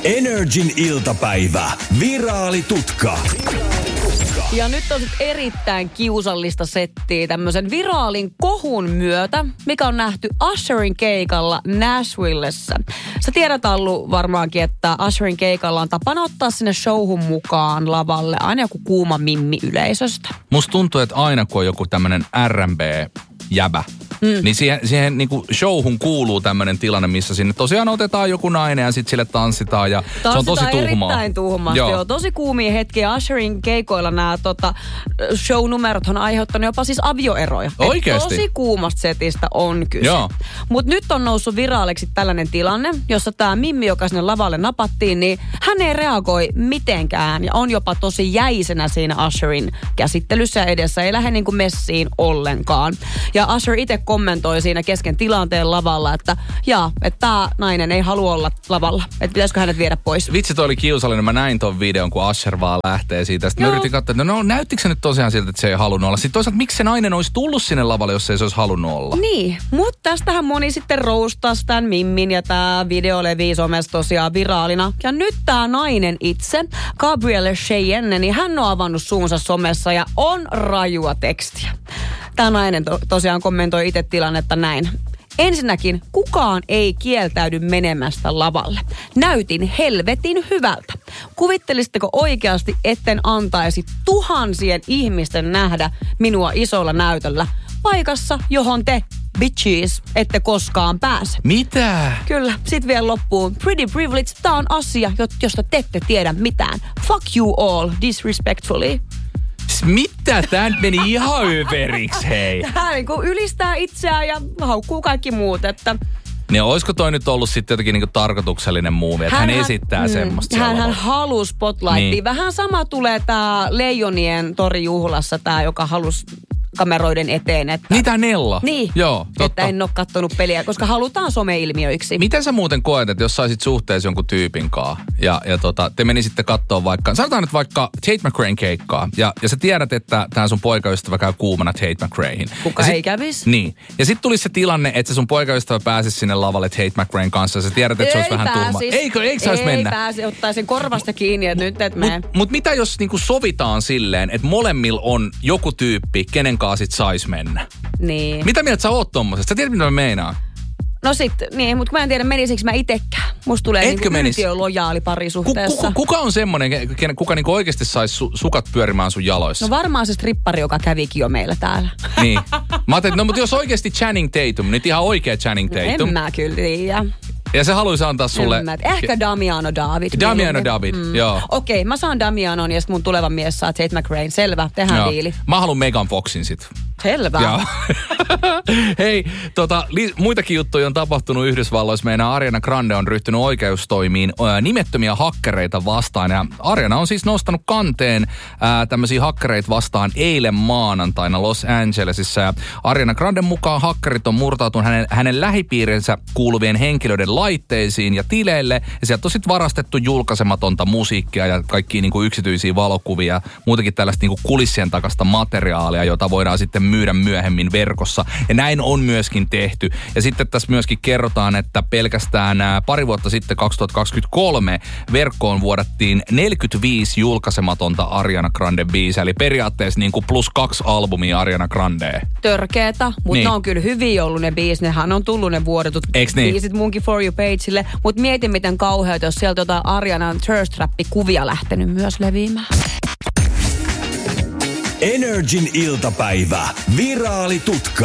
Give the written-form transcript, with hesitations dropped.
Energin iltapäivä. Viraalitutka. Ja nyt on erittäin kiusallista settiä tämmöisen viraalin kohun myötä, mikä on nähty Usherin keikalla Nashvillessä. Sä tiedät, Allu, varmaankin, että Usherin keikalla on tapana ottaa sinne showhun mukaan lavalle aina joku kuuma mimmi yleisöstä. Musta tuntuu, että aina kun on joku tämmönen R&B-jäbä, niin siihen niin kuin showhun kuuluu tämmöinen tilanne, missä sinne tosiaan otetaan joku nainen ja sitten sille tanssitaan ja se on tosi tuhmaa. Erittäin tuhmasti, joo. Tosi kuumia hetkiä. Usherin keikoilla nämä show-numerot on aiheuttanut jopa siis avioeroja. Oikeesti? Tosi kuumasta setistä on kyse. Mutta nyt on noussut viraaliksi tällainen tilanne, jossa tämä mimmi, joka sinne lavalle napattiin, niin hän ei reagoi mitenkään ja on jopa tosi jäisenä siinä Usherin käsittelyssä edessä. Ei lähde niin kuin messiin ollenkaan. Ja Usher itse kommentoi siinä kesken tilanteen lavalla, että tämä nainen ei halua olla lavalla. Että pitäisikö hänet viedä pois. Vitsi, toi oli kiusallinen. Mä näin ton videon, kun Usher vaan lähtee siitä. Sitten mä yritin katsoa, että näyttikö se nyt tosiaan siltä, että se ei halunnut olla. Sitten toisaalta, miksi se nainen olisi tullut sinne lavalle, jos ei se olisi halunnut olla? Niin, mutta tästähän moni sitten roustasi tämän mimmin ja tämä video levii somessa tosiaan viraalina. Ja nyt tämä nainen itse, Gabrielle Cheyenne, niin hän on avannut suunsa somessa ja on rajua tekstiä. Tämä nainen tosiaan kommentoi itse tilannetta näin. Ensinnäkin kukaan ei kieltäydy menemästä lavalle. Näytin helvetin hyvältä. Kuvittelisitteko oikeasti, etten antaisi tuhansien ihmisten nähdä minua isolla näytöllä paikassa, johon te, bitches, ette koskaan pääse? Mitä? Kyllä. Sitten vielä loppuun. Pretty privilege, tää on asia, josta te ette tiedä mitään. Fuck you all, disrespectfully. Mitä? Tää meni ihan överiksi, hei. Tää niinku ylistää itseään ja haukkuu kaikki muut, että... Niin olisiko toi nyt ollut sitten jotenkin niinku tarkoituksellinen muuvi, että hän esittää semmoista? Hän halusi spotlightia. Niin. Vähän sama tulee tää Leijonien torijuhlassa, tää joka halusi kameroiden eteen. Että... Mitä Nella? Niin, joo, totta. Että en ole kattonut peliä, koska halutaan someilmiöiksi. Miten sä muuten koet, että jos saisit suhteessa jonkun tyypin kaa ja te menisitte katsoa vaikka, sanotaan nyt vaikka Tate McRaen keikkaa ja sä tiedät, että tää sun poikaystävä käy kuumana Tate McRaehin. Kuka ei kävisi? Niin. Ja sit tulisi se tilanne, että se sun poikaystävä pääsisi sinne lavalle Tate McRaen kanssa ja sä tiedät, että se olisi vähän tuhma. Eikö saisi mennä? Ei pääsi, ottaisin korvasta kiinni, että nyt et mene. Mut mitä jos niinku sovitaan silleen, että molemmilla on joku tyyppi, kenen kanssa sit sais mennä? Niin. Mitä mieltä sä oot tommosesta? Sä tiedät, mitä mä meinaan? No sit, niin, mutta mä en tiedä, menisikö mä itekään. Musta tulee niinku yltiölojaali parisuhteessa. Kuka on semmonen, kuka niinku oikeasti sais sukat pyörimään sun jaloissa? No varmaan se strippari, joka kävikin jo meillä täällä. Niin. Mä ajattelin, no mutta jos oikeasti Channing Tatum, niin ihan oikea Channing Tatum. En mä kyllä tiedä. Ja se haluaisi antaa sulle... Ehkä Damiano David. Damiano David, joo. Okei, mä saan Damianon ja sit mun tuleva mies saa Tate McRaen. Selvä, tehdään diili. Mä haluan Megan Foxin sit. Selvä. Joo. Hei, muitakin juttuja on tapahtunut Yhdysvalloissa. Meidän Ariana Grande on ryhtynyt oikeustoimiin nimettömiä hakkereita vastaan. Ja Ariana on siis nostanut kanteen tämmöisiä hakkereita vastaan eilen maanantaina Los Angelesissa. Ja Ariana Granden mukaan hakkerit on murtautunut hänen lähipiirinsä kuuluvien henkilöiden laitteisiin ja tileille. Ja sieltä on sitten varastettu julkaisematonta musiikkia ja kaikkia niinku yksityisiä valokuvia. Muutenkin tällaista niinku kulissien takasta materiaalia, jota voidaan sitten myydä myöhemmin verkossa. Ja näin on myöskin tehty. Ja sitten tässä myöskin kerrotaan, että pelkästään pari vuotta sitten 2023 verkkoon vuodattiin 45 julkaisematonta Ariana Grande biisiä. Eli periaatteessa niin kuin +2 albumia Ariana Grandea. Törkeetä, mutta niin. Ne on kyllä hyvin ollut ne biisit. Nehän on tullut ne vuodetut biisit munkin For You pageille. Mutta mietin miten kauheata, jos sieltä jotain Arianan thirst trap-kuvia lähtenyt myös leviämään. Energin iltapäivä. Viraalitutka.